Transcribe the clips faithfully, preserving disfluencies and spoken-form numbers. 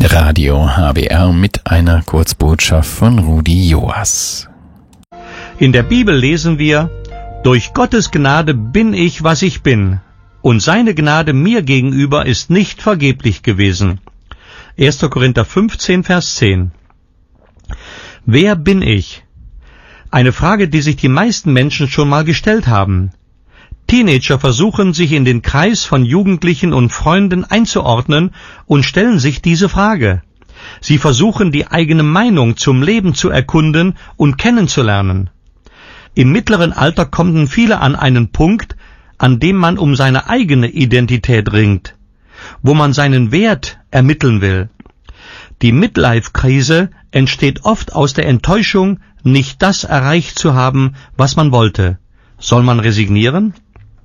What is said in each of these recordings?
Radio H B R mit einer Kurzbotschaft von Rudi Joas. In der Bibel lesen wir: Durch Gottes Gnade bin ich, was ich bin, und seine Gnade mir gegenüber ist nicht vergeblich gewesen. erster Korinther fünfzehn, Vers zehn. Wer bin ich? Eine Frage, die sich die meisten Menschen schon mal gestellt haben. Teenager versuchen, sich in den Kreis von Jugendlichen und Freunden einzuordnen und stellen sich diese Frage. Sie versuchen, die eigene Meinung zum Leben zu erkunden und kennenzulernen. Im mittleren Alter kommen viele an einen Punkt, an dem man um seine eigene Identität ringt, wo man seinen Wert ermitteln will. Die Midlife-Krise entsteht oft aus der Enttäuschung, nicht das erreicht zu haben, was man wollte. Soll man resignieren?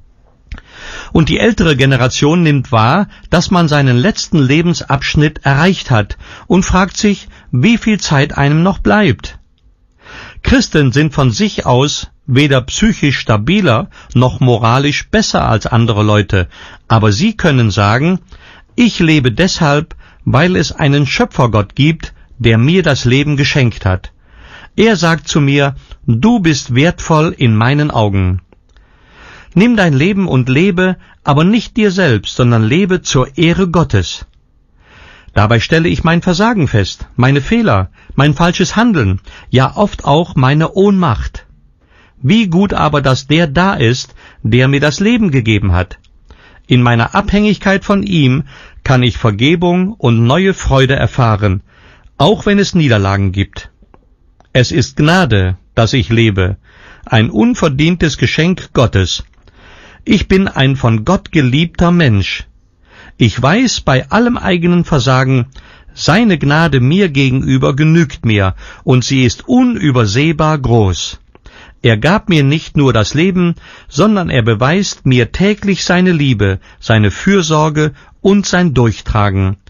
Und die ältere Generation nimmt wahr, dass man seinen letzten Lebensabschnitt erreicht hat und fragt sich, wie viel Zeit einem noch bleibt. Christen sind von sich aus weder psychisch stabiler noch moralisch besser als andere Leute, aber sie können sagen: Ich lebe deshalb, weil es einen Schöpfergott gibt, der mir das Leben geschenkt hat. Er sagt zu mir: Du bist wertvoll in meinen Augen. Nimm dein Leben und lebe, aber nicht dir selbst, sondern lebe zur Ehre Gottes. Dabei stelle ich mein Versagen fest, meine Fehler, mein falsches Handeln, ja oft auch meine Ohnmacht. Wie gut aber, dass der da ist, der mir das Leben gegeben hat. In meiner Abhängigkeit von ihm kann ich Vergebung und neue Freude erfahren, auch wenn es Niederlagen gibt. Es ist Gnade, dass ich lebe, ein unverdientes Geschenk Gottes. Ich bin ein von Gott geliebter Mensch. Ich weiß bei allem eigenen Versagen, seine Gnade mir gegenüber genügt mir, und sie ist unübersehbar groß. Er gab mir nicht nur das Leben, sondern er beweist mir täglich seine Liebe, seine Fürsorge und sein Durchtragen.